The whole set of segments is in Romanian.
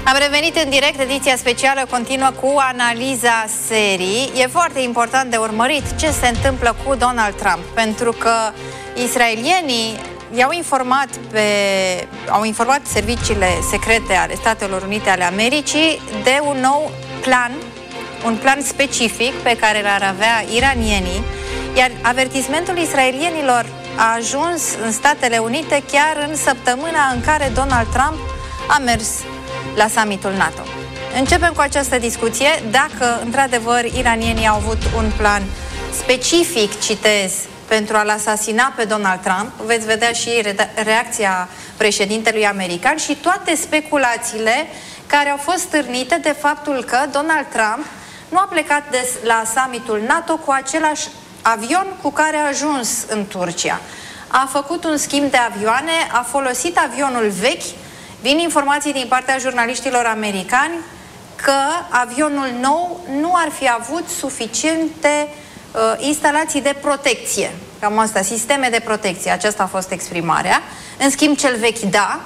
Am revenit în direct, ediția specială continuă cu analiza serii. E foarte important de urmărit ce se întâmplă cu Donald Trump, pentru că israelienii au informat serviciile secrete ale Statelor Unite ale Americii de un nou plan, un plan specific pe care l-ar avea iranienii, iar avertismentul israelienilor a ajuns în Statele Unite chiar în săptămâna în care Donald Trump a mers la summitul NATO. Începem cu această discuție dacă într-adevăr iranienii au avut un plan specific, citez, pentru a-l asasina pe Donald Trump. Veți vedea și reacția președintelui american și toate speculațiile care au fost stârnite de faptul că Donald Trump nu a plecat la summitul NATO cu același avion cu care a ajuns în Turcia. A făcut un schimb de avioane, a folosit avionul vechi. Vin informații din partea jurnaliștilor americani că avionul nou nu ar fi avut suficiente instalații de protecție. Cam asta, sisteme de protecție. Aceasta a fost exprimarea. În schimb, cel vechi, da.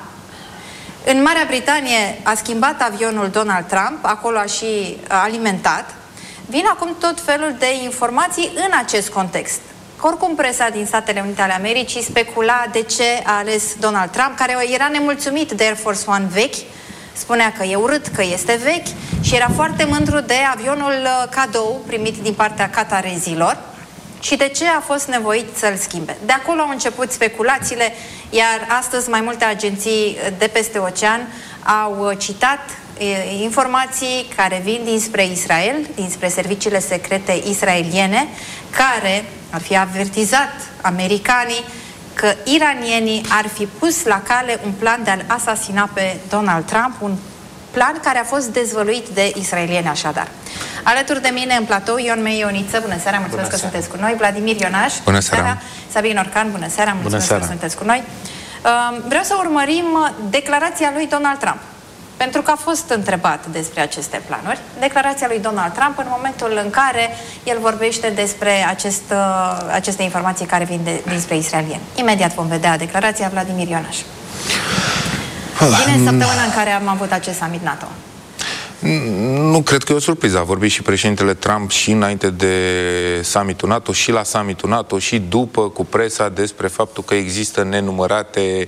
În Marea Britanie a schimbat avionul Donald Trump, acolo a și alimentat. Vin acum tot felul de informații în acest context. Oricum, presa din Statele Unite ale Americii specula de ce a ales Donald Trump, care era nemulțumit de Air Force One vechi, spunea că e urât, că este vechi și era foarte mândru de avionul cadou primit din partea qatarezilor și de ce a fost nevoit să-l schimbe. De acolo au început speculațiile, iar astăzi mai multe agenții de peste ocean au citat informații care vin dinspre Israel, dinspre serviciile secrete israeliene, care ar fi avertizat americanii că iranienii ar fi pus la cale un plan de a-l asasina pe Donald Trump, un plan care a fost dezvăluit de israelieni așadar. Alături de mine în platou, Ion Mei Ioniță, bună seara, mulțumesc că sunteți cu noi, Vladimir Ionaș, bună seara, Sabin Orcan, bună seara, mulțumesc că sunteți cu noi. Vreau să urmărim declarația lui Donald Trump, pentru că a fost întrebat despre aceste planuri. Declarația lui Donald Trump în momentul în care el vorbește despre aceste informații care vin dinspre israelieni. Imediat vom vedea declarația. Vladimir Ionaș. Vine săptămâna în care am avut acest summit NATO. Nu cred că e o surpriză. A vorbit și președintele Trump și înainte de summitul NATO, și la summitul NATO, și după cu presa despre faptul că există nenumărate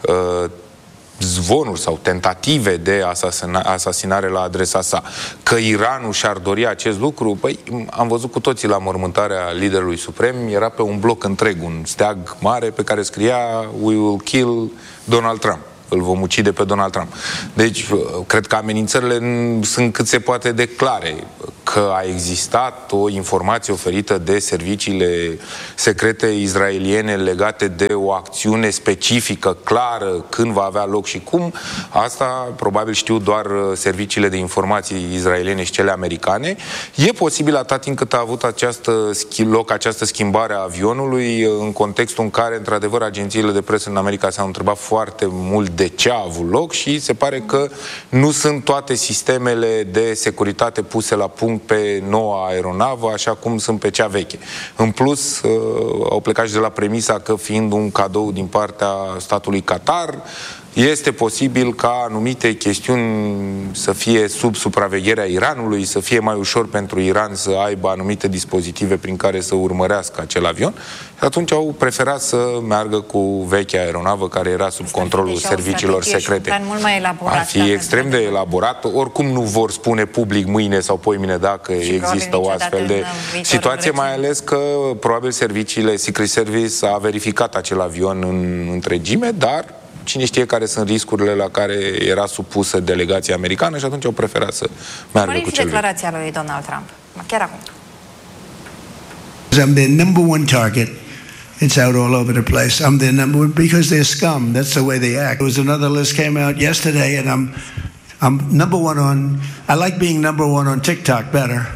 zvonuri sau tentative de asasinare la adresa sa. Că Iranul și-ar dori acest lucru, păi am văzut cu toții la mormântarea liderului suprem, era pe un bloc întreg, un steag mare pe care scria "We will kill Donald Trump". Îl vom ucide pe Donald Trump. Deci, cred că amenințările sunt cât se poate de clare. Că a existat o informație oferită de serviciile secrete israeliene legate de o acțiune specifică, clară, când va avea loc și cum, asta probabil știu doar serviciile de informații israeliene și cele americane. E posibil atât timp cât a avut această schimbare a avionului, în contextul în care, într-adevăr, agențiile de presă în America s-au întrebat foarte mult de ce a avut loc și se pare că nu sunt toate sistemele de securitate puse la punct pe noua aeronavă, așa cum sunt pe cea veche. În plus, au plecat și de la premisa că, fiind un cadou din partea statului Qatar, este posibil ca anumite chestiuni să fie sub supravegherea Iranului, să fie mai ușor pentru Iran să aibă anumite dispozitive prin care să urmărească acel avion. Și atunci au preferat să meargă cu vechea aeronavă care era sub controlul serviciilor secrete. Ar fi extrem de elaborat. Oricum nu vor spune public mâine sau poimine dacă există o astfel de situație, mai ales că probabil serviciile Secret Service a verificat acel avion în întregime, dar cine știe care sunt riscurile la care era supusă delegația americană și atunci au preferat să meargă cu cel declarația lui Donald Trump. Chiar acum. I'm the number one target. It's out all over the place. I'm the number one because they're scum. That's the way they act. There was another list came out yesterday and I'm number one on, I like being number one on TikTok better.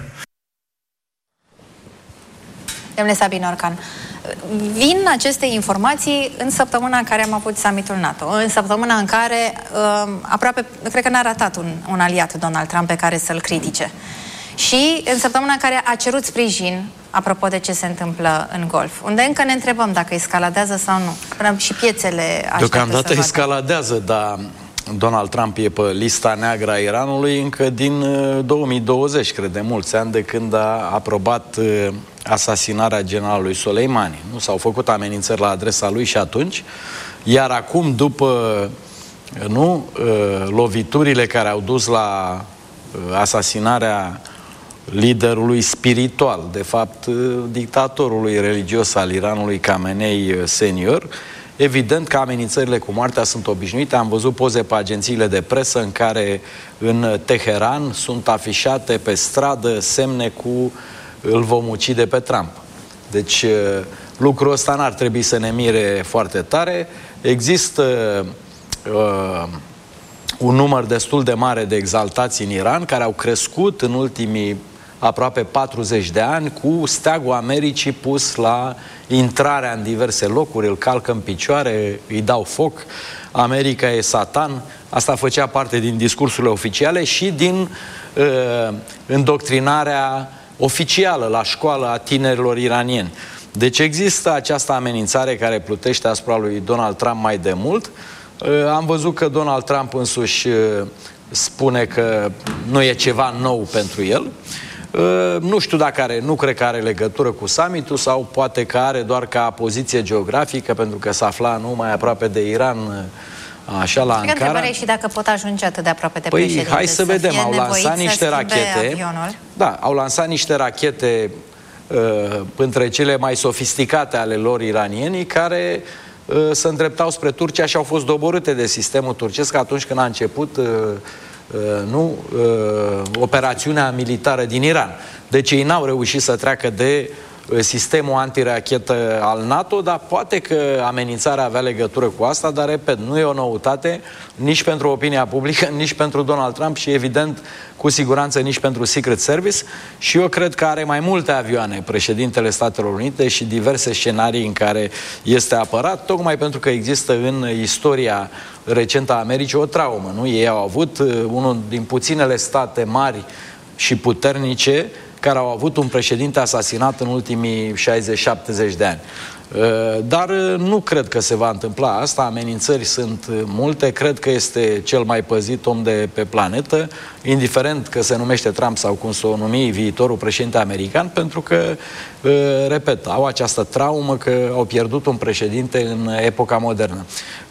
Domnule Sabin Orcan, vin aceste informații în săptămâna în care am avut summitul NATO, în săptămâna în care aproape, cred că n-a ratat un aliat Donald Trump pe care să-l critique. Și în săptămâna în care a cerut sprijin, apropo de ce se întâmplă în Golf, unde încă ne întrebăm dacă escaladează sau nu. Până și piețele deocamdată escaladează, dar Donald Trump e pe lista neagră a Iranului încă din 2020, cred, de mulți ani, de când a aprobat asasinarea generalului Soleimani. Nu s-au făcut amenințări la adresa lui și atunci, iar acum, după loviturile care au dus la asasinarea liderului spiritual, de fapt dictatorului religios al Iranului, Khamenei senior, evident că amenințările cu moartea sunt obișnuite. Am văzut poze pe agențiile de presă în care în Teheran sunt afișate pe stradă semne cu "îl vom ucide pe Trump". Deci lucrul ăsta n-ar trebui să ne mire foarte tare. Există un număr destul de mare de exaltați în Iran care au crescut în ultimii aproape 40 de ani cu steagul Americii pus la intrarea în diverse locuri, îl calcă în picioare, îi dau foc, America e Satan. Asta făcea parte din discursurile oficiale și din îndoctrinarea oficială la școală a tinerilor iranieni. Deci există această amenințare care plutește asupra lui Donald Trump mai de mult. Am văzut că Donald Trump însuși spune că nu e ceva nou pentru el. Nu știu dacă are, nu cred că are legătură cu summitul sau poate că are doar ca poziție geografică, pentru că se afla mai aproape de Iran, așa, la Ankara. Întrebarea e și dacă pot ajunge atât de aproape de președinte. Hai să vedem, au lansat niște rachete. Da, au lansat niște rachete între cele mai sofisticate ale lor iranienii, care se îndreptau spre Turcia și au fost doborâte de sistemul turcesc atunci când a început operațiunea militară din Iran. Deci ei n-au reușit să treacă de sistemul antirachetă al NATO, dar poate că amenințarea avea legătură cu asta, dar, repet, nu e o noutate nici pentru opinia publică, nici pentru Donald Trump și, evident, cu siguranță nici pentru Secret Service. Și eu cred că are mai multe avioane președintele Statelor Unite și diverse scenarii în care este apărat, tocmai pentru că există în istoria recentă a Americii o traumă, nu? Ei au avut unul din puținele state mari și puternice care au avut un președinte asasinat în ultimii 60-70 de ani. Dar nu cred că se va întâmpla asta. Amenințări sunt multe. Cred că este cel mai păzit om de pe planetă, indiferent că se numește Trump sau cum să o numi viitorul președinte american, pentru că, repet, au această traumă că au pierdut un președinte în epoca modernă.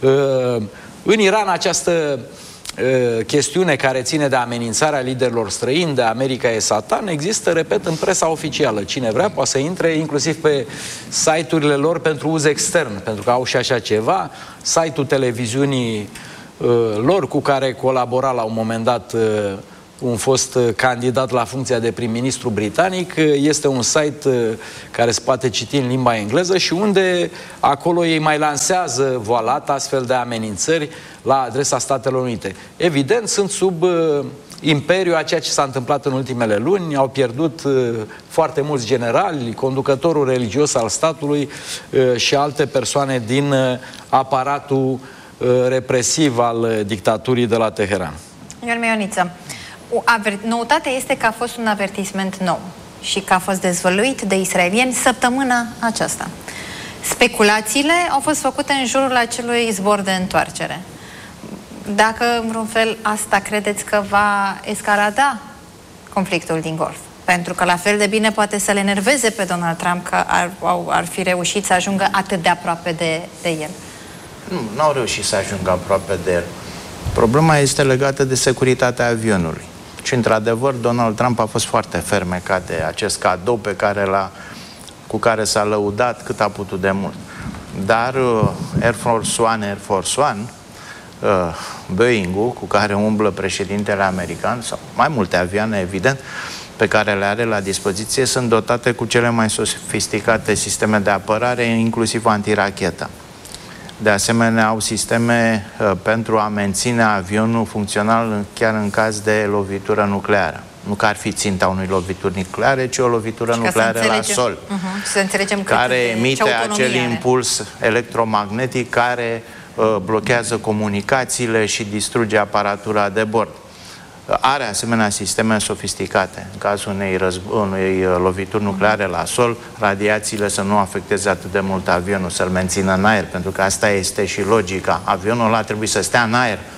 În Iran, această chestiune care ține de amenințarea liderilor străini, de America e Satan, există, repet, în presa oficială. Cine vrea poate să intre inclusiv pe site-urile lor pentru uz extern, pentru că au și așa ceva. Site-ul televiziunii lor, cu care colabora la un moment dat un fost candidat la funcția de prim-ministru britanic, este un site care se poate citi în limba engleză și unde acolo ei mai lansează voalat astfel de amenințări la adresa Statelor Unite. Evident, sunt sub imperiu a ceea ce s-a întâmplat în ultimele luni, au pierdut foarte mulți generali, conducătorul religios al statului și alte persoane din aparatul represiv al dictaturii de la Teheran. Ion Ioniță, noutatea este că a fost un avertisment nou și că a fost dezvăluit de israelieni săptămâna aceasta. Speculațiile au fost făcute în jurul acelui zbor de întoarcere. Dacă, în vreun fel, asta credeți că va escalada conflictul din Golf? Pentru că la fel de bine poate să le enerveze pe Donald Trump că ar fi reușit să ajungă atât de aproape de el. Nu au reușit să ajungă aproape de el. Problema este legată de securitatea avionului. Și, într-adevăr, Donald Trump a fost foarte fermecat de acest cadou cu care s-a lăudat cât a putut de mult. Dar Air Force One, Boeing-ul, cu care umblă președintele american, sau mai multe avioane, evident, pe care le are la dispoziție, sunt dotate cu cele mai sofisticate sisteme de apărare, inclusiv antirachetă. De asemenea, au sisteme pentru a menține avionul funcțional chiar în caz de lovitură nucleară. Nu că ar fi ținta unei lovituri nucleare, ci o lovitură nucleară la sol, care emite acel impuls electromagnetic care blochează comunicațiile și distruge aparatura de bord. Are asemenea sisteme sofisticate. În cazul unei lovituri nucleare la sol, radiațiile să nu afecteze atât de mult avionul, să-l mențină în aer, pentru că asta este și logica. Avionul ăla trebuie să stea în aer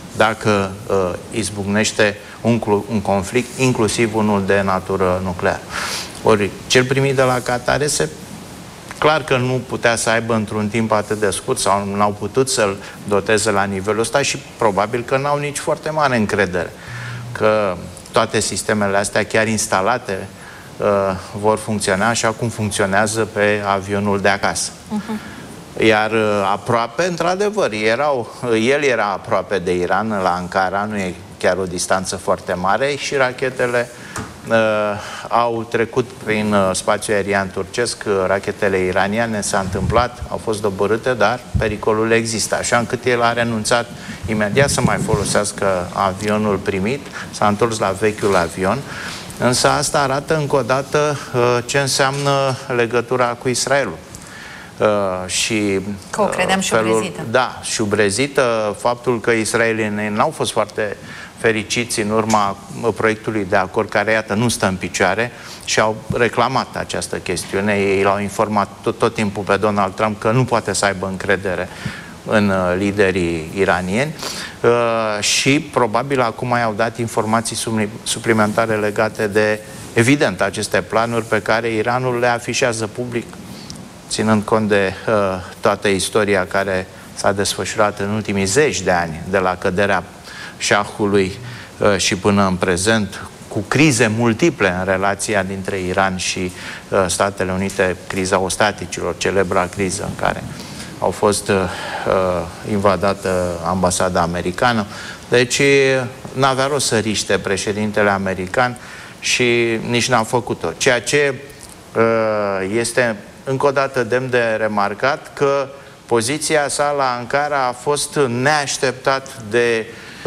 dacă izbucnește un conflict, inclusiv unul de natură nucleară. Ori cel primit de la Qatar este clar că nu putea să aibă într-un timp atât de scurt sau n-au putut să-l doteze la nivelul ăsta și probabil că n-au nici foarte mare încredere că toate sistemele astea chiar instalate vor funcționa așa cum funcționează pe avionul de acasă. Iar aproape, într-adevăr, el era aproape de Iran, la Ankara, nu e chiar o distanță foarte mare și rachetele au trecut prin spațiul aerian turcesc, rachetele iraniane s-a întâmplat, au fost doborâte, dar pericolul există, așa încât el a renunțat imediat să mai folosească avionul primit, s-a întors la vechiul avion, însă asta arată încă o dată ce înseamnă legătura cu Israelul. Și că o credeam șubrezită. Da, șubrezită, faptul că israelienii n-au fost foarte fericiți în urma proiectului de acord care, iată, nu stă în picioare și au reclamat această chestiune. Ei l-au informat tot timpul pe Donald Trump că nu poate să aibă încredere în liderii iranieni și probabil acum i-au dat informații suplimentare legate de, evident, aceste planuri pe care Iranul le afișează public, ținând cont de toată istoria care s-a desfășurat în ultimii 10 de ani, de la căderea șahului și până în prezent, cu crize multiple în relația dintre Iran și Statele Unite, criza ostaticilor, celebra criză în care au fost invadată ambasada americană. Deci n-avea rost să riște președintele american și nici n-a făcut-o. Ceea ce este încă o dată demn de remarcat că poziția sa la Ankara a fost neașteptat de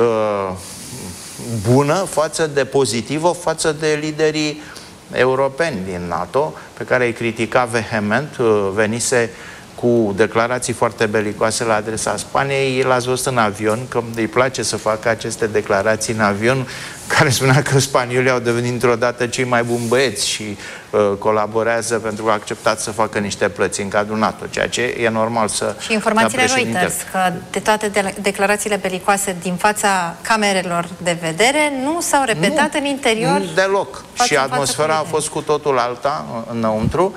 bună, față de pozitivă, față de liderii europeni din NATO, pe care îi critica vehement, venise cu declarații foarte belicoase la adresa Spaniei. L-ați văzut în avion, că îi place să facă aceste declarații în avion, care spunea că spaniolii au devenit într-o dată cei mai buni băieți și colaborează pentru că a acceptat să facă niște plăți în cadrul NATO, ceea ce e normal să... Și informațiile Reuters, că de toate declarațiile belicoase din fața camerelor de vedere nu s-au repetat în interior? Nu, deloc. Și atmosfera a fost cu totul alta înăuntru.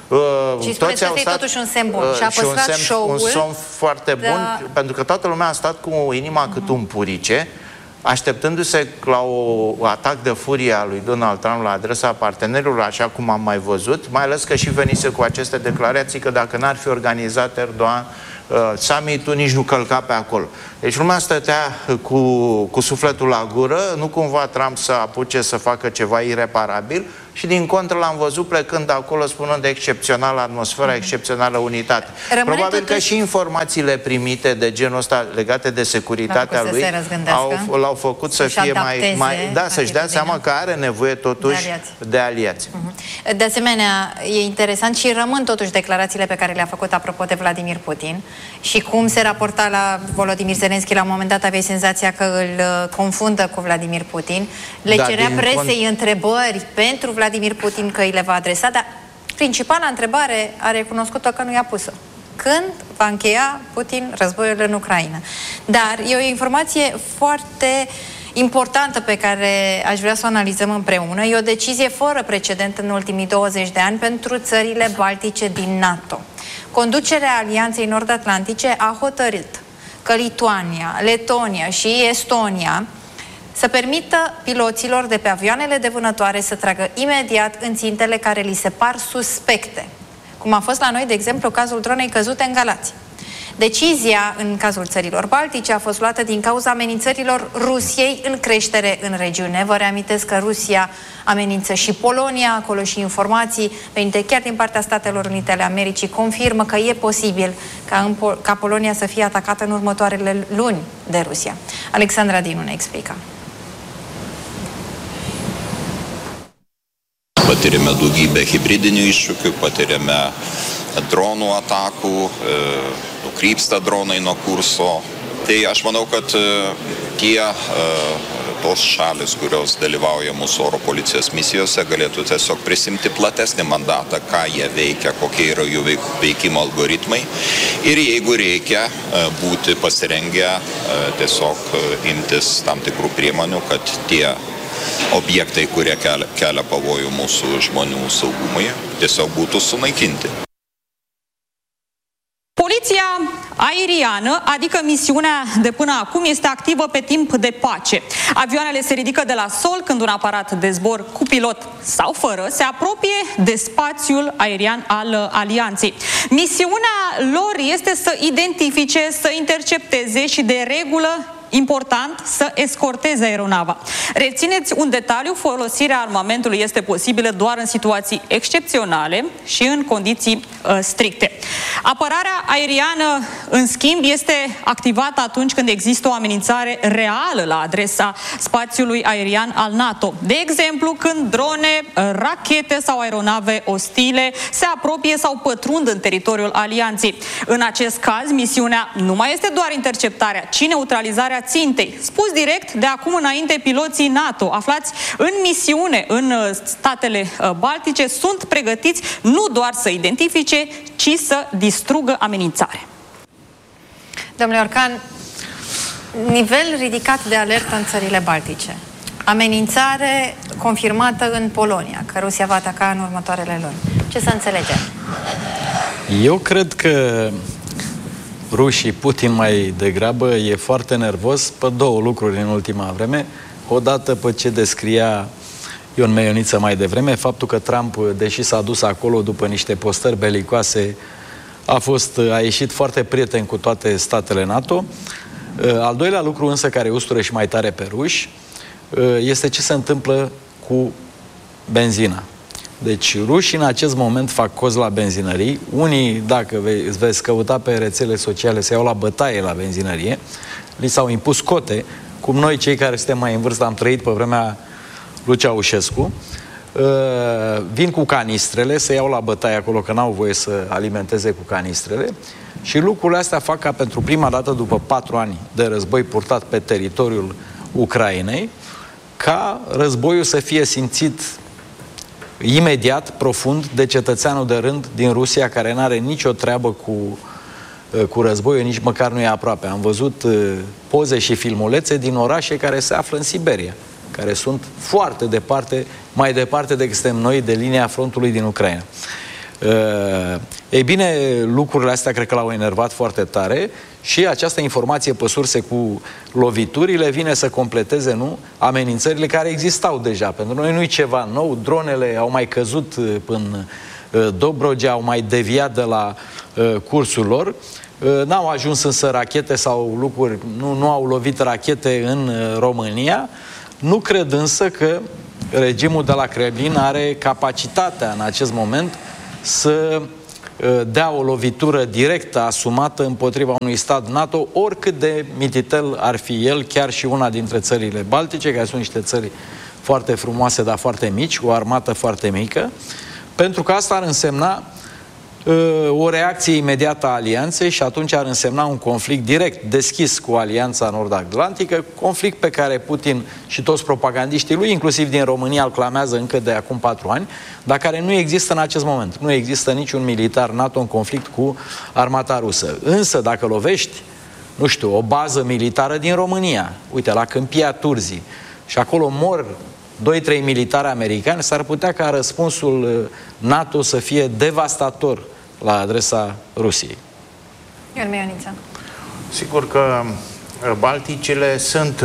Și spuneți că e totuși un semn bun. Și a păstrat show-ul. Un somn foarte bun, pentru că toată lumea a stat cu inima cât un purice, așteptându-se la un atac de furie a lui Donald Trump la adresa partenerilor, așa cum am mai văzut, mai ales că și venise cu aceste declarații că dacă n-ar fi organizat Erdogan summit-ul, nici nu călca pe acolo. Deci lumea stătea cu sufletul la gură, nu cumva Trump să apuce să facă ceva ireparabil și din contră l-am văzut plecând acolo spunând de excepțională atmosferă, excepțională unitate. Probabil că și informațiile primite de genul ăsta legate de securitatea lui l-au făcut să fie mai să-și dea seama că are nevoie totuși de aliați. De asemenea, e interesant și rămân totuși declarațiile pe care le-a făcut apropo de Vladimir Putin și cum se raporta la Volodymyr Zelensky. La un moment dat aveai senzația că îl confundă cu Vladimir Putin. Le cerea presei întrebări pentru Vladimir Putin că îi le va adresa, dar principala întrebare a recunoscut-o că nu i-a pus-o. Când va încheia Putin războiul în Ucraina? Dar e o informație foarte importantă pe care aș vrea să o analizăm împreună. E o decizie fără precedent în ultimii 20 de ani pentru țările baltice din NATO. Conducerea Alianței Nord-Atlantice a hotărât că Lituania, Letonia și Estonia să permită piloților de pe avioanele de vânătoare să tragă imediat în țintele care li se par suspecte, cum a fost la noi, de exemplu, cazul dronei căzute în Galați. Decizia, în cazul țărilor baltice, a fost luată din cauza amenințărilor Rusiei în creștere în regiune. Vă reamintesc că Rusia amenință și Polonia, acolo și informații venite chiar din partea Statelor Unite ale Americii confirmă că e posibil ca Polonia să fie atacată în următoarele luni de Rusia. Alexandra Dinu ne explică. Patiriame daugybę hibridinių iššūkių, patiriame dronų atakų, nukrypsta dronai nuo kurso. Tai aš manau, kad tie tos šalis, kurios dalyvauja mūsų oro policijos misijose, galėtų tiesiog prisimti platesnį mandatą, ką jie veikia, kokie yra jų veikimo algoritmai ir jeigu reikia būti pasirengę tiesiog imtis tam tikrų priemonių, kad tie objektai, kurie kelia pavojų mūsų žmonių saugumui, tiesiog būtų sunaikinti. Poliția aeriană, adică misiunea de până acum, este activă pe timp de pace. Avioanele se ridică de la sol când un aparat de zbor cu pilot sau fără se apropie de spațiul aerian al alianței. Misiunea lor este să identifice, să intercepteze și de regulă important să escorteze aeronava. Rețineți un detaliu, folosirea armamentului este posibilă doar în situații excepționale și în condiții stricte. Apărarea aeriană, în schimb, este activată atunci când există o amenințare reală la adresa spațiului aerian al NATO. De exemplu, când drone, rachete sau aeronave ostile se apropie sau pătrund în teritoriul alianței. În acest caz, misiunea nu mai este doar interceptarea, ci neutralizarea țintei. Spus direct, de acum înainte, piloții NATO aflați în misiune în statele baltice sunt pregătiți nu doar să identifice, ci să distrugă amenințare. Domnule Orcan, nivel ridicat de alertă în țările baltice. Amenințare confirmată în Polonia, că Rusia va ataca în următoarele luni. Ce să înțelegem? Eu cred că rușii, Putin mai degrabă, e foarte nervos pe două lucruri în ultima vreme. Odată pe ce descria Ion Meioniță mai devreme, faptul că Trump, deși s-a dus acolo după niște postări belicoase, a ieșit foarte prieten cu toate statele NATO. Al doilea lucru însă care ustură și mai tare pe ruși este ce se întâmplă cu benzina. Deci rușii în acest moment fac cozi la benzinării. Unii, dacă veți căuta pe rețele sociale, se iau la bătaie la benzinărie. Li s-au impus cote, cum noi cei care suntem mai în vârstă am trăit pe vremea lui Ceaușescu. Vin cu canistrele, se iau la bătaie acolo, că n-au voie să alimenteze cu canistrele. Și lucrurile astea fac ca pentru prima dată după 4 ani de război purtat pe teritoriul Ucrainei, ca războiul să fie simțit imediat, profund, de cetățeanul de rând din Rusia, care n-are nicio treabă cu războiul, nici măcar nu e aproape. Am văzut poze și filmulețe din orașe care se află în Siberia, care sunt foarte departe, mai departe decât suntem noi de linia frontului din Ucraina. Ei bine, lucrurile astea cred că l-au enervat foarte tare și această informație pe surse cu loviturile vine să completeze, amenințările care existau deja. Pentru noi nu-i ceva nou, dronele au mai căzut în Dobrogea, au mai deviat de la cursul lor, n-au ajuns însă rachete sau lucruri, nu au lovit rachete în România. Nu cred însă că regimul de la Kremlin are capacitatea în acest moment să dea o lovitură directă, asumată împotriva unui stat NATO, oricât de mititel ar fi el, chiar și una dintre țările baltice, care sunt niște țări foarte frumoase, dar foarte mici, cu o armată foarte mică, pentru că asta ar însemna o reacție imediată a alianței și atunci ar însemna un conflict direct, deschis cu Alianța Nord-Atlantică, conflict pe care Putin și toți propagandiștii lui, inclusiv din România, îl clamează încă de acum 4 ani, dar care nu există în acest moment. Nu există niciun militar NATO în conflict cu armata rusă. Însă, dacă lovești, nu știu, o bază militară din România, uite, la Câmpia Turzii, și acolo mor 2-3 militari americani, s-ar putea ca răspunsul NATO să fie devastator la adresa Rusiei. Ion Meioniță. Sigur că Balticile sunt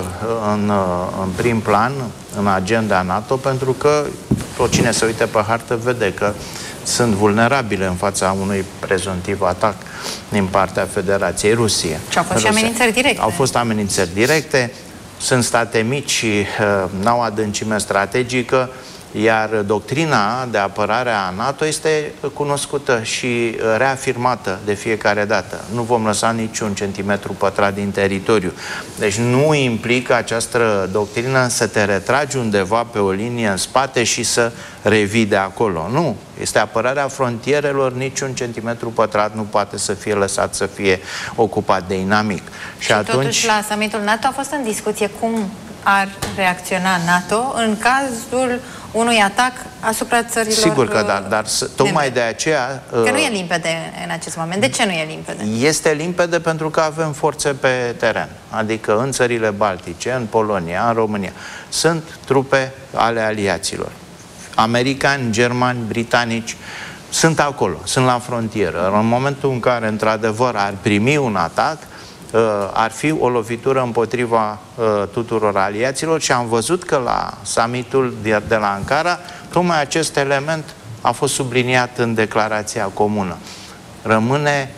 în prim plan în agenda NATO, pentru că oricine se uite pe hartă vede că sunt vulnerabile în fața unui prezumtiv atac din partea Federației Rusie. Și au fost și amenințări directe. Au fost amenințări directe, sunt state mici și n-au adâncime strategică, iar doctrina de apărare a NATO este cunoscută și reafirmată de fiecare dată. Nu vom lăsa niciun centimetru pătrat din teritoriu. Deci nu implică această doctrină să te retragi undeva pe o linie în spate și să revii de acolo. Nu. Este apărarea frontierelor, niciun centimetru pătrat nu poate să fie lăsat să fie ocupat de inamic. Și atunci, totuși, la summitul NATO a fost în discuție cum ar reacționa NATO în cazul unui atac asupra țărilor? Sigur că da, dar tocmai de aceea... Că nu e limpede în acest moment. De ce nu e limpede? Este limpede pentru că avem forțe pe teren. Adică în țările Baltice, în Polonia, în România. Sunt trupe ale aliaților. Americani, germani, britanici sunt acolo, sunt la frontieră. În momentul în care, într-adevăr, ar primi un atac, ar fi o lovitură împotriva tuturor aliaților și am văzut că la summitul de la Ankara tocmai acest element a fost subliniat în declarația comună. Rămâne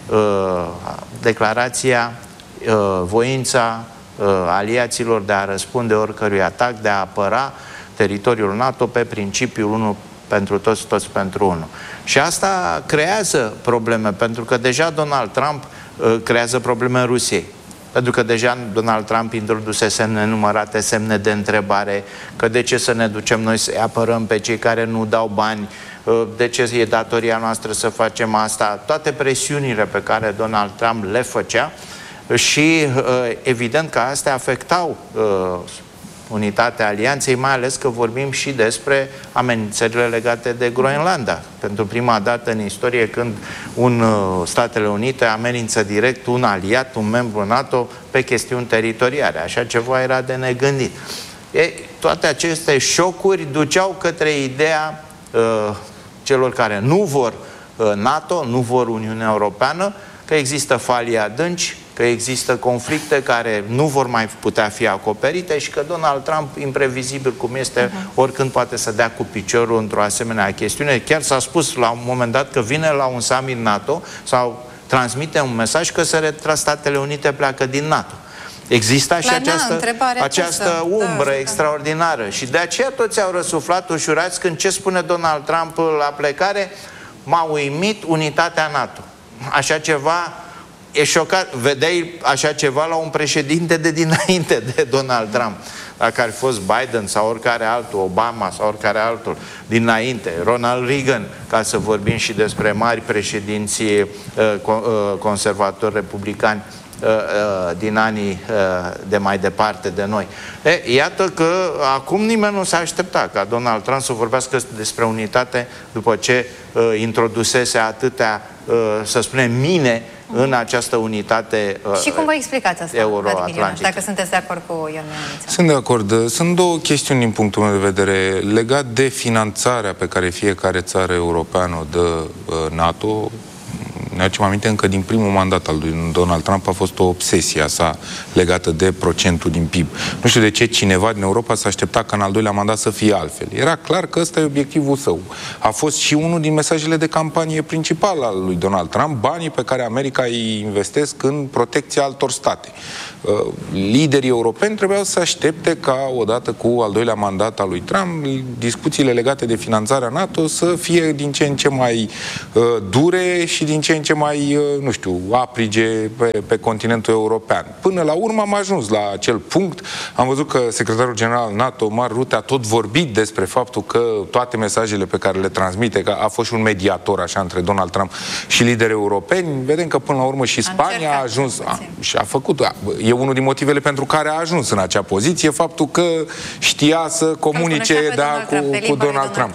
declarația, voința aliaților de a răspunde oricărui atac, de a apăra teritoriul NATO pe principiul 1 pentru toți, toți pentru 1. Și asta creează probleme, pentru că deja Donald Trump creează probleme în Rusiei. Pentru că deja Donald Trump introdusese nenumărate semne de întrebare, că de ce să ne ducem noi să apărăm pe cei care nu dau bani, de ce e datoria noastră să facem asta, toate presiunile pe care Donald Trump le făcea și evident că astea afectau unitatea alianței, mai ales că vorbim și despre amenințările legate de Groenlanda. Pentru prima dată în istorie când Statele Unite amenință direct un aliat, un membru NATO, pe chestiuni teritoriale. Așa ceva era de negândit. Toate aceste șocuri duceau către ideea celor care nu vor NATO, nu vor Uniunea Europeană, că există falii adânci, că există conflicte care nu vor mai putea fi acoperite și că Donald Trump, imprevizibil cum este, oricând poate să dea cu piciorul într-o asemenea chestiune. Chiar s-a spus la un moment dat că vine la un summit NATO sau transmite un mesaj că Statele Unite pleacă din NATO. Există și această umbră extraordinară și de aceea toți au răsuflat ușurați când ce spune Donald Trump la plecare: m-a uimit unitatea NATO. Așa ceva e șocat. Vedeai așa ceva la un președinte de dinainte de Donald Trump. Dacă ar fi fost Biden sau oricare altul, Obama sau oricare altul dinainte, Ronald Reagan, ca să vorbim și despre mari președinții conservatori republicani din anii de mai departe de noi. Iată că acum nimeni nu s-a așteptat ca Donald Trump să vorbească despre unitate după ce introdusese atâtea, să spunem, mine în această unitate și cum vă explicați asta, euro-atlantică? Dacă sunteți de acord cu Ion Ioaniță? Sunt de acord. Sunt două chestiuni din punctul meu de vedere. Legat de finanțarea pe care fiecare țară europeană o dă NATO, ne aducem aminte încă din primul mandat al lui Donald Trump a fost o obsesie a sa legată de procentul din PIB. Nu știu de ce cineva din Europa s-a așteptat ca în al doilea mandat să fie altfel. Era clar că ăsta e obiectivul său. A fost și unul din mesajele de campanie principal al lui Donald Trump, banii pe care America îi investesc în protecția altor state. Liderii europeni trebuiau să aștepte ca, odată cu al doilea mandat al lui Trump, discuțiile legate de finanțarea NATO să fie din ce în ce mai dure și din ce în ce mai, nu știu, aprige pe continentul european. Până la urmă am ajuns la acel punct. Am văzut că secretarul general NATO, Mark Rutte, a tot vorbit despre faptul că toate mesajele pe care le transmite, că a fost și un mediator așa între Donald Trump și lideri europeni. Vedem că până la urmă și Spania a ajuns și a făcut. E unul din motivele pentru care a ajuns în acea poziție, faptul că știa să comunice cu Donald Trump.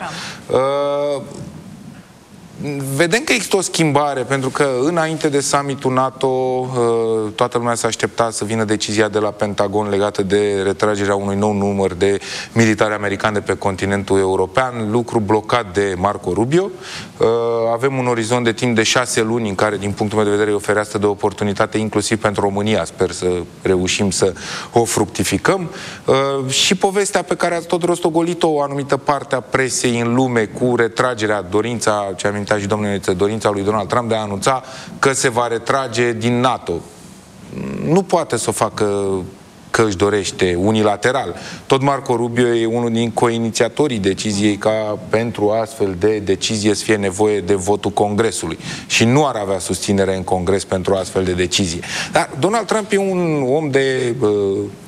Vedem că există o schimbare, pentru că înainte de summitul NATO toată lumea s-a așteptat să vină decizia de la Pentagon legată de retragerea unui nou număr de militari americani de pe continentul european, lucru blocat de Marco Rubio. Avem un orizont de timp de 6 luni în care, din punctul meu de vedere, e o fereastră de oportunitate inclusiv pentru România. Sper să reușim să o fructificăm. Și povestea pe care a tot rostogolit-o o anumită parte a presei în lume cu retragerea, dorința, ce amintea și domnul Ioaniță, dorința lui Donald Trump de a anunța că se va retrage din NATO. Nu poate să o facă că își dorește unilateral. Tot Marco Rubio e unul din coinițiatorii deciziei ca pentru astfel de decizie să fie nevoie de votul Congresului. Și nu ar avea susținere în Congres pentru astfel de decizie. Dar Donald Trump e un om de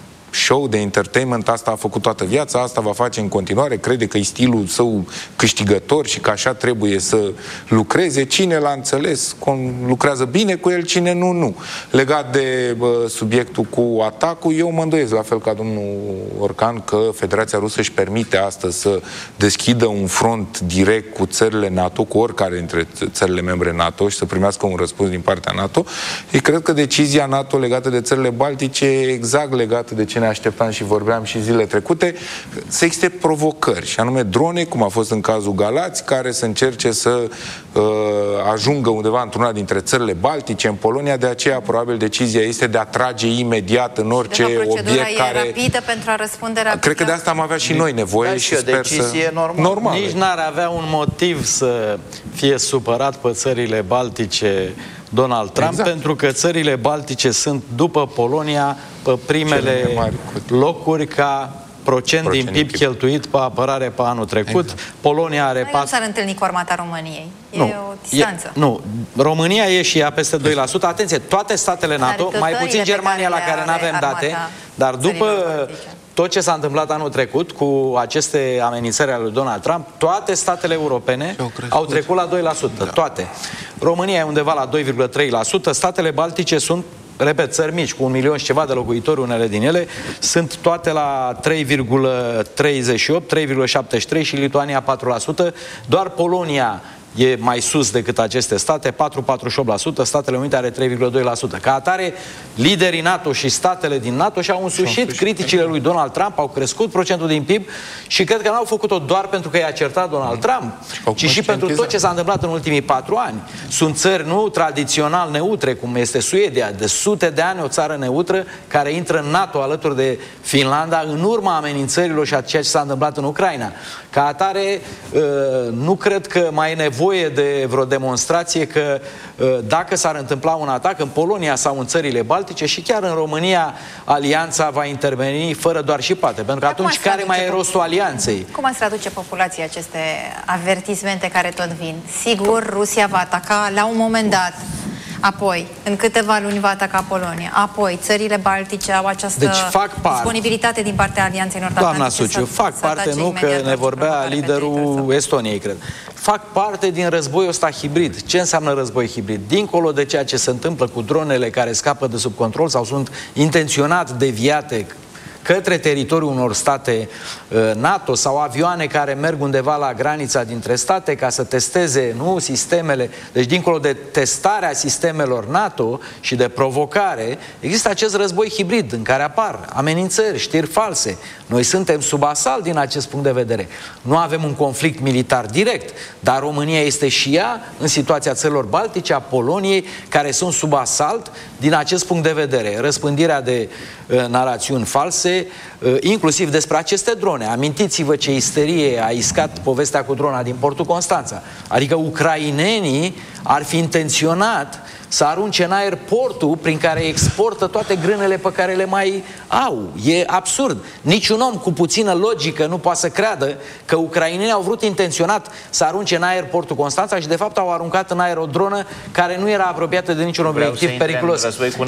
show, de entertainment, asta a făcut toată viața, asta va face în continuare, crede că e stilul său câștigător și că așa trebuie să lucreze. Cine l-a înțeles, lucrează bine cu el, cine nu, nu. Legat de subiectul cu atacul, eu mă îndoiesc, la fel ca domnul Orcan, că Federația Rusă își permite astăzi să deschidă un front direct cu țările NATO, cu oricare dintre țările membre NATO și să primească un răspuns din partea NATO. Și cred că decizia NATO legată de țările baltice e exact legată de ce ne așteptam și vorbeam și zilele trecute, să existe provocări, și anume drone, cum a fost în cazul Galați, care să încerce să ajungă undeva într-una dintre țările baltice, în Polonia. De aceea, probabil, decizia este de a trage imediat în orice obiect care... rapidă pentru a răspunde rapid. Cred că de asta am avea și noi nevoie, da, și sper decizie să... normală. Nici n-ar avea un motiv să fie supărat pe țările baltice Donald Trump, exact. Pentru că țările baltice sunt, după Polonia, pe primele locuri ca procent din PIB cheltuit pe apărare pe anul trecut. Exact. Polonia are... Nu s-ar întâlni cu armata României. E o distanță. Nu. România e și ea peste 2%. Atenție, toate statele NATO, mai puțin Germania, la care nu avem date, dar după tot ce s-a întâmplat anul trecut cu aceste amenințări ale lui Donald Trump, toate statele europene au trecut la 2%. Da. Toate. România e undeva la 2,3%. Statele baltice sunt, repet, țări mici, cu 1 milion și ceva de locuitori, unele din ele, sunt toate la 3,38, 3,73 și Lituania 4%. Doar Polonia e mai sus decât aceste state, 4,48%, Statele Unite are 3,2%. Ca atare, liderii NATO și statele din NATO și-au însușit criticile lui Donald Trump, au crescut procentul din PIB și cred că n-au făcut-o doar pentru că i-a certat Donald Trump, ci și pentru tot ce s-a întâmplat în ultimii 4 ani. Sunt țări nu tradițional neutre, cum este Suedia, de sute de ani o țară neutră care intră în NATO alături de Finlanda în urma amenințărilor și a ceea ce s-a întâmplat în Ucraina. Ca atare, nu cred că mai e nevoie de vreo demonstrație că dacă s-ar întâmpla un atac în Polonia sau în țările baltice și chiar în România, alianța va interveni fără doar și poate. Pentru că atunci care mai e rostul alianței? Cum ați traduce populației aceste avertismente care tot vin? Sigur, Rusia va ataca la un moment dat. Apoi, în câteva luni va ataca Polonia. Apoi, țările baltice au această disponibilitate din partea Alianței Nord-Atlantice. Doamna Suciu, fac parte, nu că ne vorbea liderul Estoniei, cred. Fac parte din războiul ăsta hibrid. Ce înseamnă război hibrid? Dincolo de ceea ce se întâmplă cu dronele care scapă de sub control sau sunt intenționat deviate către teritoriul unor state NATO sau avioane care merg undeva la granița dintre state ca să testeze sistemele. Deci, dincolo de testarea sistemelor NATO și de provocare, există acest război hibrid în care apar amenințări, știri false. Noi suntem sub asalt din acest punct de vedere. Nu avem un conflict militar direct, dar România este și ea în situația țărilor baltice, a Poloniei, care sunt sub asalt din acest punct de vedere. Răspândirea de narațiuni false, inclusiv despre aceste drone. Amintiți-vă ce isterie a iscat povestea cu drona din portul Constanța. Adică ucrainenii ar fi intenționat să arunce în aer portul prin care exportă toate grânele pe care le mai au. E absurd. Niciun om cu puțină logică nu poate să creadă că ucrainenii au vrut intenționat să arunce în aer portul Constanța și de fapt au aruncat în aer o dronă care nu era apropiată de niciun obiectiv periculos.